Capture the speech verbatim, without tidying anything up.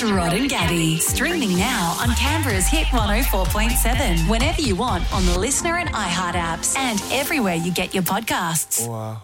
Rod and Gabby. Streaming now on Canberra's Hit one oh four point seven. Whenever you want on the Listener and iHeart apps and everywhere you get your podcasts. Wow.